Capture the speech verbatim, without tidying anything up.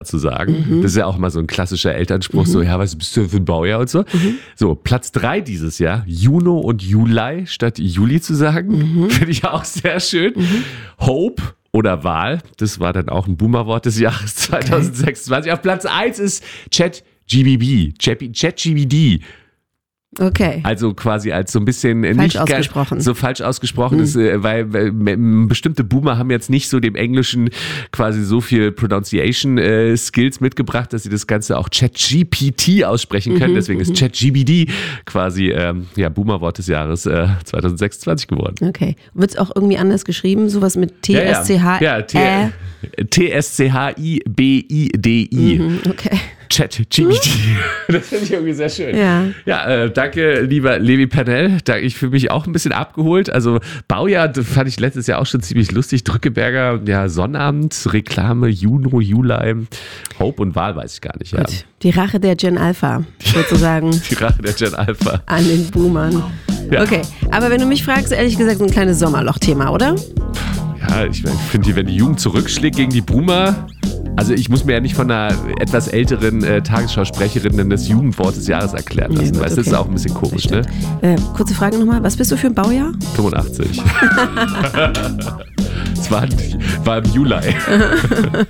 zu sagen. Mhm. Das ist ja auch mal so ein klassischer Elternspruch, mhm. so, ja, was bist du für ein Baujahr und so. Mhm. So, Platz drei dieses Jahr, Juno und Juli statt Juli zu sagen, mhm. finde ich auch sehr schön. Mhm. Hope oder Wahl, das war dann auch ein Boomer-Wort des Jahres zwanzig sechsundzwanzig. Okay. Auf Platz eins ist ChatGPT, ChatGPT. Okay. Also quasi als so ein bisschen falsch nicht ausgesprochen. so falsch ausgesprochen mhm. ist, weil, weil bestimmte Boomer haben jetzt nicht so dem Englischen quasi so viel Pronunciation äh, Skills mitgebracht, dass sie das Ganze auch ChatGPT aussprechen können. Mhm. Deswegen ist ChatGPT quasi ähm, ja, Boomer-Wort des Jahres äh, zwanzig sechsundzwanzig geworden. Okay. Wird es auch irgendwie anders geschrieben? Sowas mit T S C H I? Ja, ja. ja T S C H I B I D I. Mhm. Okay. ChatGPT. Das finde ich irgendwie sehr schön. Ja, ja äh, danke, lieber Levi Pernell. Ich fühle mich auch ein bisschen abgeholt. Also Baujahr fand ich letztes Jahr auch schon ziemlich lustig. Drückeberger, ja, Sonnabend, Reklame, Juno, Juli, Hope und Wahl weiß ich gar nicht. Ja. Gut. Die Rache der Gen Alpha, sozusagen. Die Rache der Gen Alpha. An den Boomern. Ja. Okay, aber wenn du mich fragst, ehrlich gesagt, so ein kleines Sommerloch-Thema, oder? Ja, ich finde, wenn die Jugend zurückschlägt gegen die Boomer, also ich muss mir ja nicht von einer etwas älteren äh, Tagesschausprecherin dann das Jugendwort des Jahres erklären lassen, ja, weißt du, okay. Das ist auch ein bisschen komisch, ne? Äh, kurze Frage nochmal, was bist du für ein Baujahr? fünfundachtzig. Es war, war im Juli.